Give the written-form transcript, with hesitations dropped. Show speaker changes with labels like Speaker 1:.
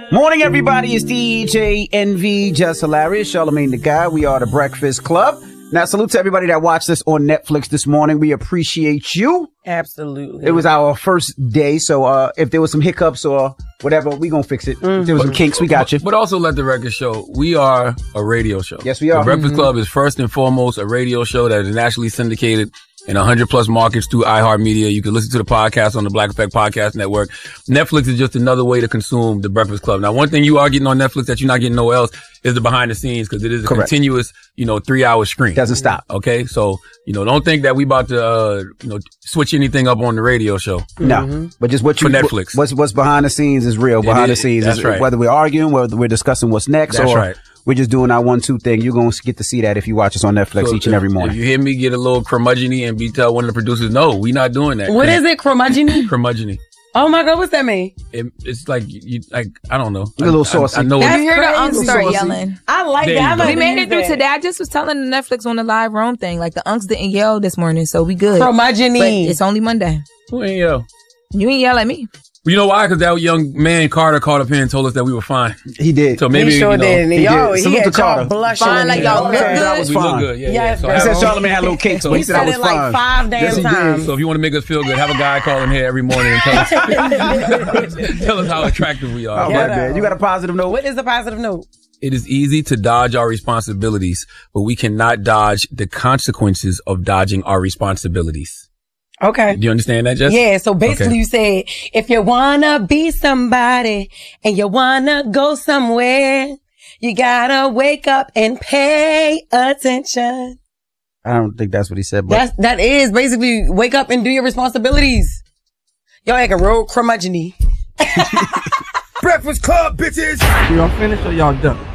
Speaker 1: Morning, everybody. It's DJ NV, Just Hilarious, Charlamagne the Guy. We are the Breakfast Club. Now, salute to everybody that watched us on Netflix this morning. We appreciate you.
Speaker 2: Absolutely.
Speaker 1: It was our first day, so if there was some hiccups or whatever, we gonna fix it. If there was some kinks, we got you.
Speaker 3: But also let the record show, we are a radio show.
Speaker 1: Yes, we are.
Speaker 3: The Breakfast Club is first and foremost a radio show that is nationally syndicated in 100 plus markets through iHeartMedia. You can listen to the podcast on the Black Effect Podcast Network. Netflix is just another way to consume the Breakfast Club. Now, one thing you are getting on Netflix that you're not getting nowhere else is the behind the scenes, because it is a continuous, 3-hour screen.
Speaker 1: Doesn't stop.
Speaker 3: Okay. So, don't think that we about to, switch anything up on the radio show.
Speaker 1: No, but just what you,
Speaker 3: for Netflix.
Speaker 1: What's behind the scenes is real. Behind the scenes
Speaker 3: that's
Speaker 1: is
Speaker 3: right.
Speaker 1: Whether we're arguing, whether we're discussing what's next,
Speaker 3: that's
Speaker 1: or
Speaker 3: right.
Speaker 1: we're just doing our 1-2 thing. You're going to get to see that if you watch us on Netflix each and every morning.
Speaker 3: If you hear me get a little curmudgeon-y and tell one of the producers, no, we not doing that.
Speaker 2: What is it, curmudgeon-y?
Speaker 3: Curmudgeon-y.
Speaker 2: Oh my God, what's that mean?
Speaker 3: It's like, I don't know.
Speaker 1: You're a little saucy.
Speaker 3: I know
Speaker 4: you hear the unks start yelling.
Speaker 2: I like that.
Speaker 4: We made it through today. I just was telling the Netflix on the live room thing. Like, the unks didn't yell this morning, so we good.
Speaker 2: Curmudgeon-y.
Speaker 4: But it's only Monday.
Speaker 3: Who ain't yell?
Speaker 4: You ain't yell at me.
Speaker 3: You know why? Because that young man, Carter, called up here and told us that we were fine.
Speaker 1: He did.
Speaker 3: So maybe,
Speaker 2: he sure did.
Speaker 1: He did.
Speaker 2: He had y'all blushing.
Speaker 4: Fine, like y'all look good.
Speaker 1: That was
Speaker 3: we
Speaker 1: fine.
Speaker 3: look good. Yeah. So
Speaker 1: he said Charlamagne had little cakes, but he said I was
Speaker 2: like
Speaker 1: fine.
Speaker 2: 5 damn times.
Speaker 3: So if you want to make us feel good, have a guy call in here every morning and tell us, tell us how attractive we are.
Speaker 1: All right, man. You got a positive note?
Speaker 2: What is the positive note?
Speaker 3: It is easy to dodge our responsibilities, but we cannot dodge the consequences of dodging our responsibilities.
Speaker 2: Okay.
Speaker 3: Do you understand that, Jess?
Speaker 2: Yeah, so basically you said, if you wanna be somebody and you wanna go somewhere, you gotta wake up and pay attention.
Speaker 1: I don't think that's what he said, but
Speaker 2: That is basically wake up and do your responsibilities. Y'all acting real curmudgeon-y.
Speaker 5: Breakfast Club, bitches!
Speaker 6: Y'all finished or y'all done?